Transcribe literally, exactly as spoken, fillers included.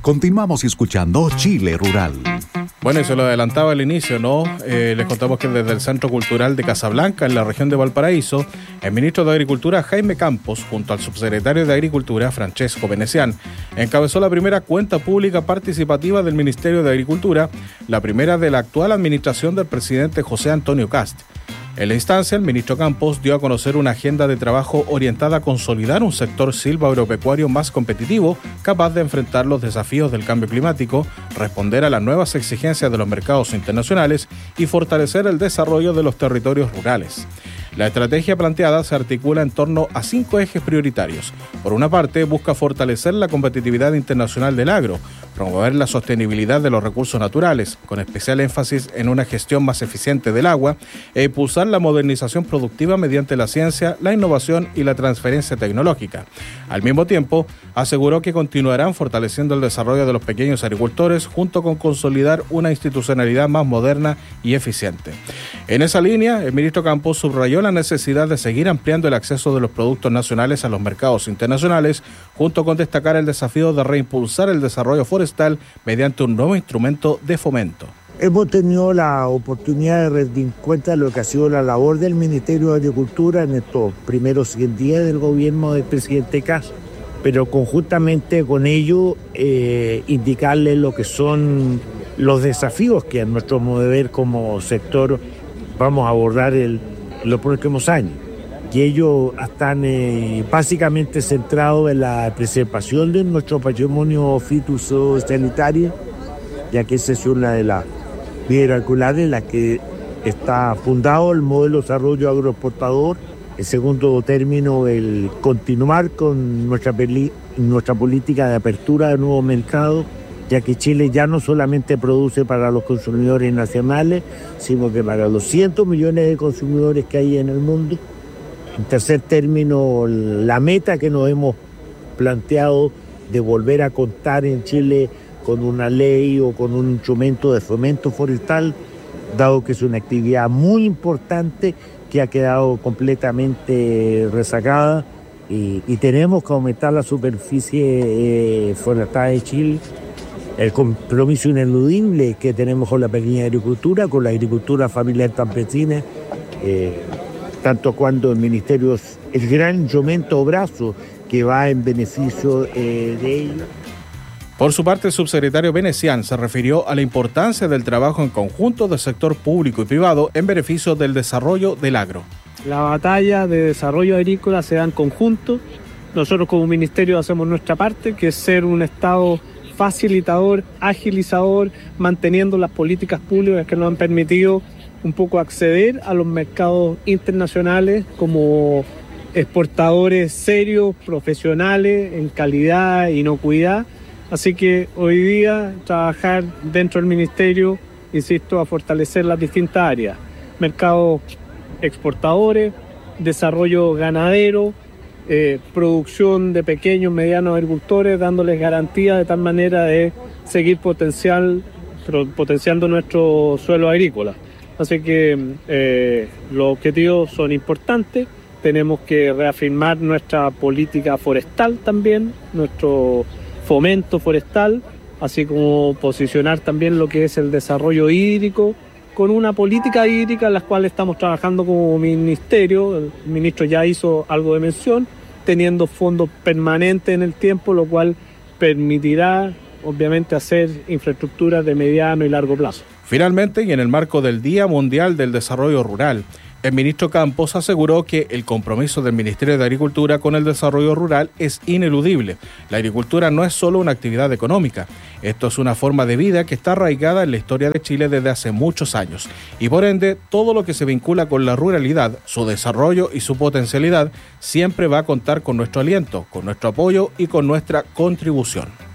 Continuamos escuchando Chile Rural. Bueno, y se lo adelantaba al inicio, ¿no? Eh, les contamos que desde el Centro Cultural de Casablanca, en la región de Valparaíso, el ministro de Agricultura, Jaime Campos, junto al subsecretario de Agricultura, Francesco Venecián, encabezó la primera cuenta pública participativa del Ministerio de Agricultura, la primera de la actual administración del presidente José Antonio Kast. En la instancia, el ministro Campos dio a conocer una agenda de trabajo orientada a consolidar un sector silvagropecuario más competitivo, capaz de enfrentar los desafíos del cambio climático, responder a las nuevas exigencias de los mercados internacionales y fortalecer el desarrollo de los territorios rurales. La estrategia planteada se articula en torno a cinco ejes prioritarios. Por una parte, busca fortalecer la competitividad internacional del agro, promover la sostenibilidad de los recursos naturales, con especial énfasis en una gestión más eficiente del agua, e impulsar la modernización productiva mediante la ciencia, la innovación y la transferencia tecnológica. Al mismo tiempo, aseguró que continuarán fortaleciendo el desarrollo de los pequeños agricultores, junto con consolidar una institucionalidad más moderna y eficiente. En esa línea, el ministro Campos subrayó la necesidad de seguir ampliando el acceso de los productos nacionales a los mercados internacionales, junto con destacar el desafío de reimpulsar el desarrollo forestal mediante un nuevo instrumento de fomento. Hemos tenido la oportunidad de rendir cuenta de lo que ha sido la labor del Ministerio de Agricultura en estos primeros cien días del gobierno del presidente Kast, pero conjuntamente con ello eh, indicarle lo que son los desafíos que a nuestro modo de ver como sector vamos a abordar el los próximos años, y ellos están eh, básicamente centrados en la preservación de nuestro patrimonio fitosanitario, ya que esa es una de las piedras angulares en la que está fundado el modelo de desarrollo agroexportador. En segundo término, el continuar con nuestra, peli- nuestra política de apertura de nuevos mercados, ya que Chile ya no solamente produce para los consumidores nacionales, sino que para los cientos millones de consumidores que hay en el mundo. En tercer término, la meta que nos hemos planteado de volver a contar en Chile con una ley o con un instrumento de fomento forestal, dado que es una actividad muy importante que ha quedado completamente rezagada, y, y tenemos que aumentar la superficie eh, forestal de Chile. El compromiso ineludible que tenemos con la pequeña agricultura, con la agricultura familiar campesina, eh, tanto cuando el Ministerio es el gran instrumento o brazo que va en beneficio eh, de ello. Por su parte, el subsecretario Venecián se refirió a la importancia del trabajo en conjunto del sector público y privado en beneficio del desarrollo del agro. La batalla de desarrollo agrícola se da en conjunto. Nosotros como ministerio hacemos nuestra parte, que es ser un Estado facilitador, agilizador, manteniendo las políticas públicas que nos han permitido un poco acceder a los mercados internacionales como exportadores serios, profesionales, en calidad, inocuidad. Así que hoy día trabajar dentro del ministerio, insisto, a fortalecer las distintas áreas: mercados exportadores, desarrollo ganadero, Eh, producción de pequeños, medianos agricultores, dándoles garantía de tal manera de seguir potencial, potenciando nuestro suelo agrícola. Así que eh, los objetivos son importantes. Tenemos que reafirmar nuestra política forestal también, nuestro fomento forestal, así como posicionar también lo que es el desarrollo hídrico, con una política hídrica en la cual estamos trabajando como ministerio. El ministro ya hizo algo de mención, teniendo fondos permanentes en el tiempo, lo cual permitirá obviamente hacer infraestructuras de mediano y largo plazo. Finalmente, y en el marco del Día Mundial del Desarrollo Rural, el ministro Campos aseguró que el compromiso del Ministerio de Agricultura con el desarrollo rural es ineludible. La agricultura no es solo una actividad económica, esto es una forma de vida que está arraigada en la historia de Chile desde hace muchos años, y por ende, todo lo que se vincula con la ruralidad, su desarrollo y su potencialidad, siempre va a contar con nuestro aliento, con nuestro apoyo y con nuestra contribución.